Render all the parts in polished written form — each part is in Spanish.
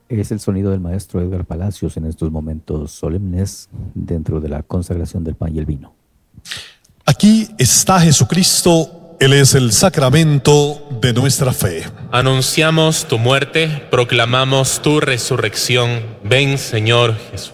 Es el sonido del maestro Edgar Palacios en estos momentos solemnes dentro de la consagración del pan y el vino. Aquí está Jesucristo, Él es el sacramento de nuestra fe. Anunciamos tu muerte, proclamamos tu resurrección. Ven, Señor Jesús.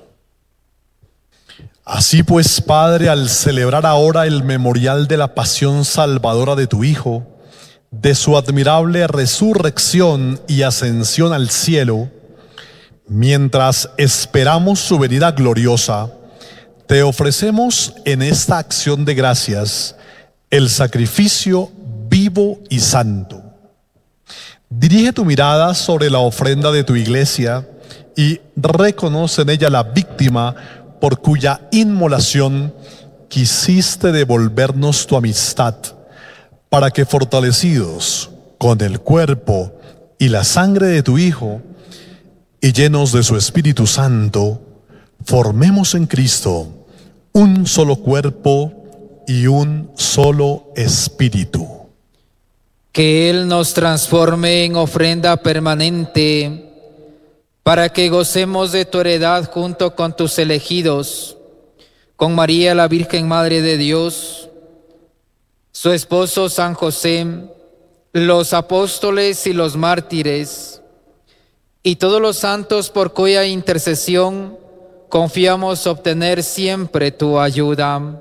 Así pues, Padre, al celebrar ahora el memorial de la pasión salvadora de tu Hijo, de su admirable resurrección y ascensión al cielo, mientras esperamos su venida gloriosa, te ofrecemos en esta acción de gracias el sacrificio vivo y santo. Dirige tu mirada sobre la ofrenda de tu iglesia y reconoce en ella la víctima por cuya inmolación quisiste devolvernos tu amistad, para que fortalecidos con el cuerpo y la sangre de tu Hijo y llenos de su Espíritu Santo, formemos en Cristo un solo cuerpo y un solo espíritu. Que Él nos transforme en ofrenda permanente, para que gocemos de tu heredad junto con tus elegidos, con María la Virgen Madre de Dios, su esposo San José, los apóstoles y los mártires, y todos los santos por cuya intercesión confiamos obtener siempre tu ayuda.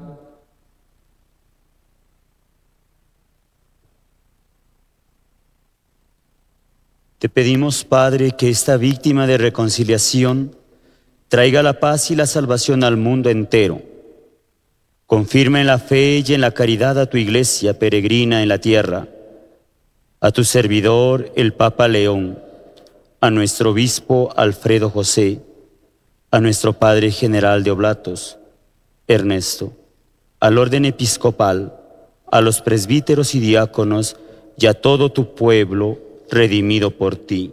Te pedimos, Padre, que esta víctima de reconciliación traiga la paz y la salvación al mundo entero. Confirma en la fe y en la caridad a tu iglesia peregrina en la tierra, a tu servidor, el Papa León, a nuestro obispo Alfredo José, a nuestro Padre General de Oblatos, Ernesto, al orden episcopal, a los presbíteros y diáconos y a todo tu pueblo redimido por ti.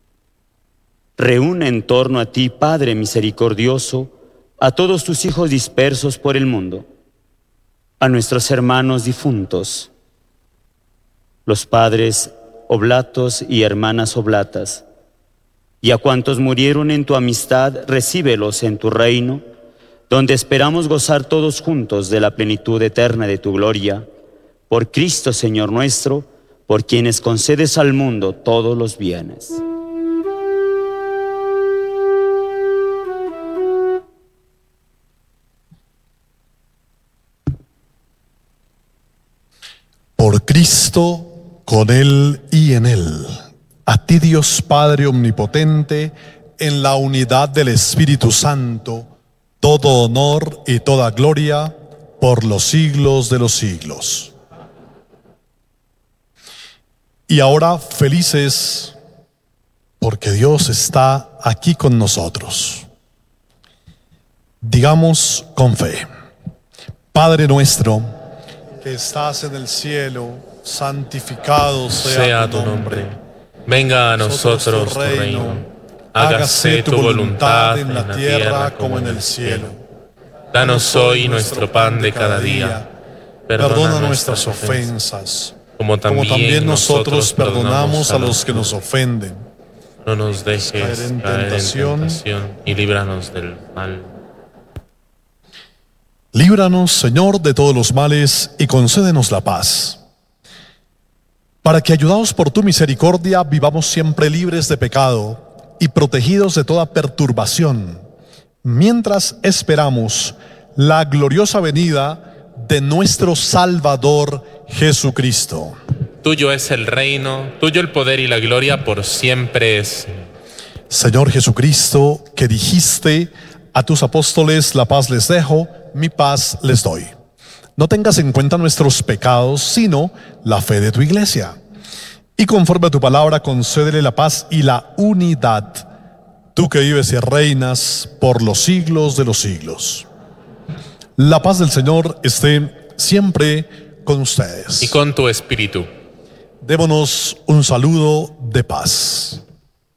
Reúne en torno a ti, Padre misericordioso, a todos tus hijos dispersos por el mundo, a nuestros hermanos difuntos, los padres oblatos y hermanas oblatas, y a cuantos murieron en tu amistad, recíbelos en tu reino, donde esperamos gozar todos juntos de la plenitud eterna de tu gloria, por Cristo Señor nuestro, por quienes concedes al mundo todos los bienes. Por Cristo, con Él y en Él, a ti Dios Padre Omnipotente, en la unidad del Espíritu Santo, todo honor y toda gloria por los siglos de los siglos. Y ahora felices porque Dios está aquí con nosotros. Digamos con fe: Padre nuestro, que estás en el cielo, santificado sea tu nombre. Venga a nosotros tu reino. Hágase tu voluntad en la tierra como en el cielo. Danos hoy nuestro pan de cada día. Perdona nuestras ofensas, como también nosotros perdonamos a los que nos ofenden. No nos dejes caer en tentación y líbranos del mal. Líbranos, Señor, de todos los males y concédenos la paz, para que, ayudados por tu misericordia, vivamos siempre libres de pecado y protegidos de toda perturbación, mientras esperamos la gloriosa venida de nuestro Salvador Jesucristo. Tuyo es el reino, tuyo el poder y la gloria por siempre es. Señor Jesucristo, que dijiste a tus apóstoles: la paz les dejo, mi paz les doy. No tengas en cuenta nuestros pecados, sino la fe de tu iglesia. Y conforme a tu palabra, concédele la paz y la unidad, tú que vives y reinas por los siglos de los siglos. La paz del Señor esté siempre con ustedes. Y con tu espíritu. Démonos un saludo de paz.